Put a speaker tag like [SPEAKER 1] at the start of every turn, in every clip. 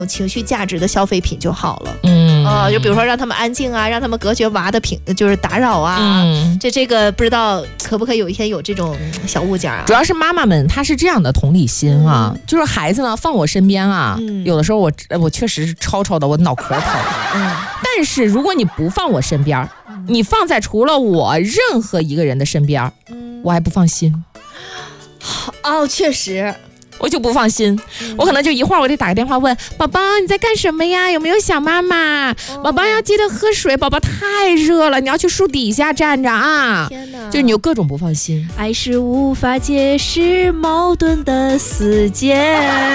[SPEAKER 1] 情绪价值的消费品就好了。就比如说让他们安静啊，让他们隔绝娃的就是打扰啊。这个不知道可不可以有一天有这种小物件啊？
[SPEAKER 2] 主要是妈妈们她是这样的同理心啊，就是孩子呢放我身边啊，有的时候我确实是吵的，我脑壳疼。但是如果你不放我身边，你放在除了我任何一个人的身边，我还不放心。
[SPEAKER 1] 确实。
[SPEAKER 2] 我就不放心，我可能就一会儿我得打个电话问宝宝你在干什么呀？有没有想妈妈？宝宝要记得喝水，宝宝太热了，你要去树底下站着啊！
[SPEAKER 1] 天哪，
[SPEAKER 2] 就你有各种不放心。
[SPEAKER 1] 爱是无法解释矛盾的死结，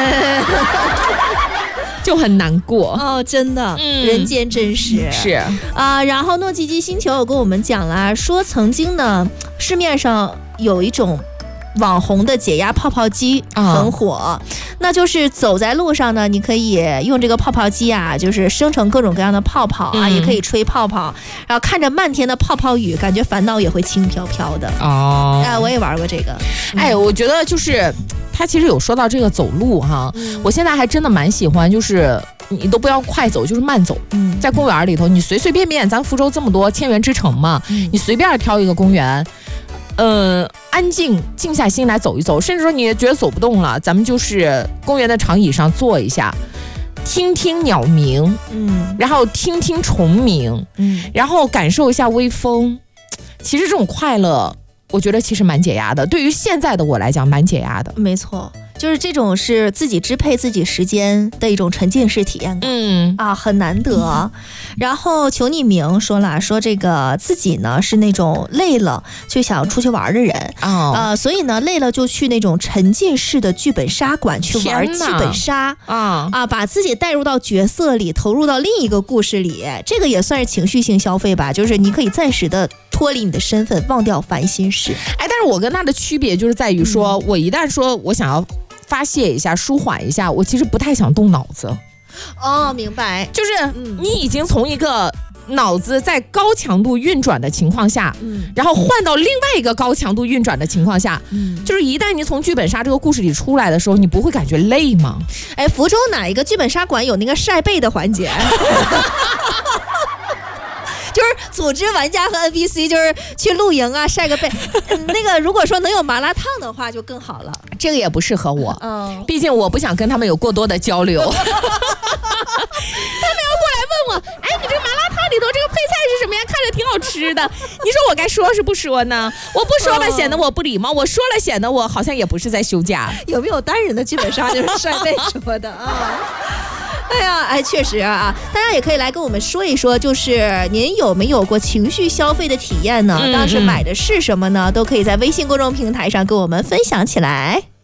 [SPEAKER 2] 就很难过
[SPEAKER 1] 真的，人间真实
[SPEAKER 2] 是
[SPEAKER 1] 然后诺基基星球有跟我们讲了，说曾经呢市面上有一种网红的解压泡泡机很火，那就是走在路上呢，你可以用这个泡泡机啊，就是生成各种各样的泡泡啊，也可以吹泡泡，然后看着漫天的泡泡雨，感觉烦恼也会轻飘飘的我也玩过这个。
[SPEAKER 2] 我觉得就是他其实有说到这个走路哈，我现在还真的蛮喜欢，就是你都不要快走，就是慢走。在公园里头，你随随便便，咱福州这么多千园之城嘛，你随便挑一个公园。安静下心来走一走，甚至说你觉得走不动了，咱们就是公园的长椅上坐一下，听听鸟鸣，然后听听虫鸣，然后感受一下微风。其实这种快乐，我觉得其实蛮解压的，对于现在的我来讲蛮解压的。
[SPEAKER 1] 没错，就是这种是自己支配自己时间的一种沉浸式体验感，很难得。然后裘匿名说了，说这个自己呢是那种累了就想出去玩的人，所以呢累了就去那种沉浸式的剧本杀馆去玩剧本杀，把自己带入到角色里，投入到另一个故事里，这个也算是情绪性消费吧，就是你可以暂时的脱离你的身份，忘掉烦心事。
[SPEAKER 2] 但是我跟他的区别就是在于说，我一旦说我想要发泄一下、舒缓一下，我其实不太想动脑子。
[SPEAKER 1] 明白，
[SPEAKER 2] 就是你已经从一个脑子在高强度运转的情况下，然后换到另外一个高强度运转的情况下，就是一旦你从剧本杀这个故事里出来的时候，你不会感觉累吗？
[SPEAKER 1] 福州哪一个剧本杀馆有那个晒背的环节？就是组织玩家和 NPC 就是去露营啊，晒个背。那个如果说能有麻辣烫的话就更好了。
[SPEAKER 2] 这个也不适合我，毕竟我不想跟他们有过多的交流。他们要过来问我，你这个麻辣烫里头这个配菜是什么呀？看着挺好吃的。你说我该说是不说呢？我不说了显得我不礼貌，我说了显得我好像也不是在休假。
[SPEAKER 1] 有没有单人的剧本杀就是晒背什么的啊？确实啊，大家也可以来跟我们说一说，就是您有没有过情绪消费的体验呢？当时买的是什么呢？都可以在微信公众平台上跟我们分享起来。